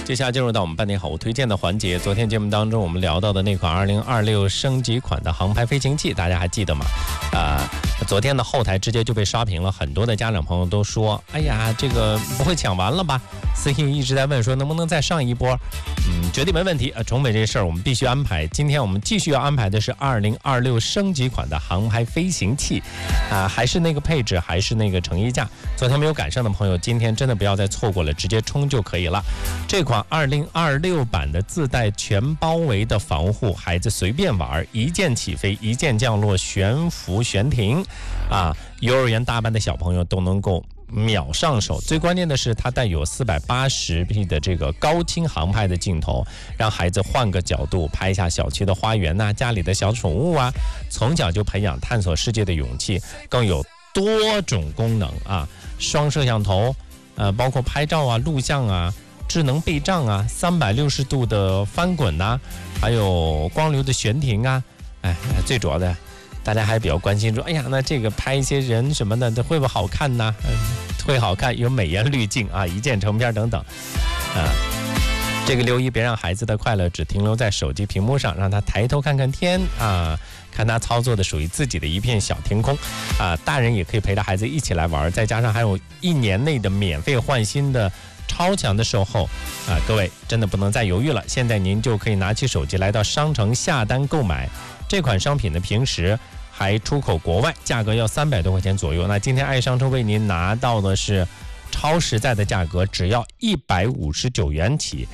接下来进入到我们半点好物推荐的环节。昨天节目当中我们聊到的那款2026升级款的航拍飞行器，大家还记得吗？昨天的后台直接就被刷屏了，很多的家长朋友都说，哎呀，这个不会抢完了吧？私信一直在问说能不能再上一波。绝对没问题。崇伟这事儿我们必须安排。今天我们继续要安排的是2026升级款的航拍飞行器，还是那个配置，还是那个成衣架。昨天没有赶上的朋友，今天真的不要再错过了，直接冲就可以了。这款2026版的自带全包围的防护，孩子随便玩，一键起飞，一键降落，悬浮悬停，幼儿园大班的小朋友都能够秒上手。最关键的是它带有480P 的这个高清航拍的镜头，让孩子换个角度拍一下小区的花园家里的小宠物从小就培养探索世界的勇气。更有多种功能双摄像头，包括拍照录像智能备障360度的翻滚还有光流的悬停最主要的大家还比较关心说，哎呀，那这个拍一些人什么的，会不会好看呢？会好看，有美颜滤镜一键成片等等这个留意别让孩子的快乐只停留在手机屏幕上，让他抬头看看天看他操作的属于自己的一片小天空大人也可以陪着孩子一起来玩，再加上还有1年内的免费换新的超强的售后各位真的不能再犹豫了，现在您就可以拿起手机来到商城下单购买这款商品的，平时还出口国外，价格要300多块钱左右。那今天爱商城为您拿到的是超实在的价格，只要159元起，